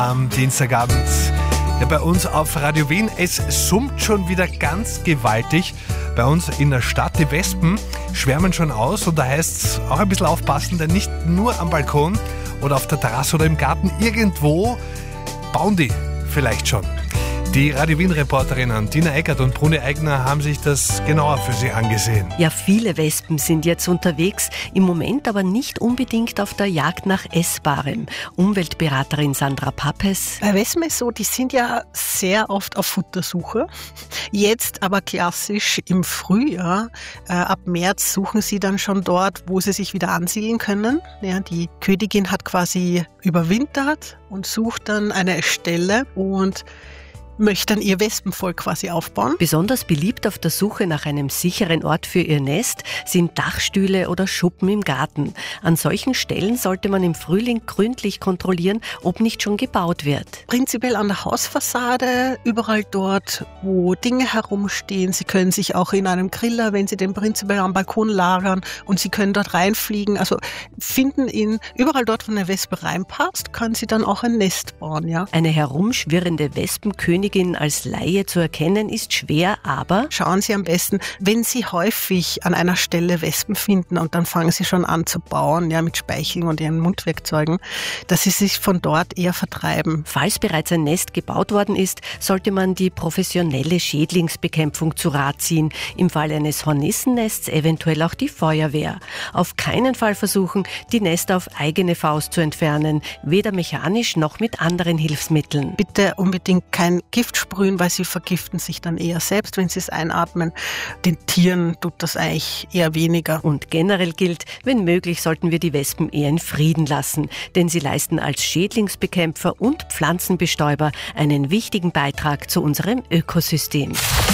Am Dienstagabend. Ja, bei uns auf Radio Wien, es summt schon wieder ganz gewaltig. Bei uns in der Stadt, die Wespen schwärmen schon aus und da heißt es auch ein bisschen aufpassen, denn nicht nur am Balkon oder auf der Terrasse oder im Garten, irgendwo bauen die vielleicht schon. Die Radio Wien-Reporterinnen Tina Eckert und Bruni Eigner haben sich das genauer für Sie angesehen. Ja, viele Wespen sind jetzt unterwegs, im Moment aber nicht unbedingt auf der Jagd nach Essbarem. Umweltberaterin Sandra Pappes. Bei Wespen ist so, die sind ja sehr oft auf Futtersuche. Jetzt aber klassisch im Frühjahr, ab März suchen sie dann schon dort, wo sie sich wieder ansiedeln können. Ja, die Königin hat quasi überwintert und sucht dann eine Stelle und möchte dann ihr Wespenvolk quasi aufbauen. Besonders beliebt auf der Suche nach einem sicheren Ort für ihr Nest sind Dachstühle oder Schuppen im Garten. An solchen Stellen sollte man im Frühling gründlich kontrollieren, ob nicht schon gebaut wird. Prinzipiell an der Hausfassade, überall dort, wo Dinge herumstehen. Sie können sich auch in einem Griller, wenn Sie den prinzipiell am Balkon lagern und Sie können dort reinfliegen. Also finden ihn überall dort, wo eine Wespe reinpasst, kann sie dann auch ein Nest bauen. Ja. Eine herumschwirrende Wespenkönigin als Laie zu erkennen ist schwer, aber schauen Sie am besten, wenn Sie häufig an einer Stelle Wespen finden und dann fangen Sie schon an zu bauen, ja, mit Speicheln und Ihren Mundwerkzeugen, dass Sie sich von dort eher vertreiben. Falls bereits ein Nest gebaut worden ist, sollte man die professionelle Schädlingsbekämpfung zu Rat ziehen. Im Fall eines Hornissennests eventuell auch die Feuerwehr. Auf keinen Fall versuchen, die Nester auf eigene Faust zu entfernen, weder mechanisch noch mit anderen Hilfsmitteln. Bitte unbedingt kein Gift sprühen, weil sie vergiften sich dann eher selbst, wenn sie es einatmen. Den Tieren tut das eigentlich eher weniger. Und generell gilt, wenn möglich, sollten wir die Wespen eher in Frieden lassen, denn sie leisten als Schädlingsbekämpfer und Pflanzenbestäuber einen wichtigen Beitrag zu unserem Ökosystem.